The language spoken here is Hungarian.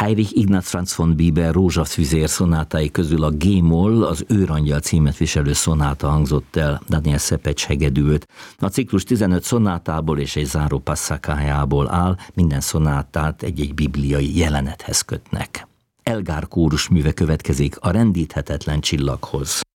Heinrich Ignaz Franz von Bieber rózsafüzér szonátái közül a G-moll, az Őrangyal címet viselő szonáta hangzott el, Daniel Szepec hegedűlt. A ciklus 15 szonátából és egy záró passzakájából áll, minden szonátát egy-egy bibliai jelenethez kötnek. Elgár kórus műve következik a Rendíthetetlen csillaghoz.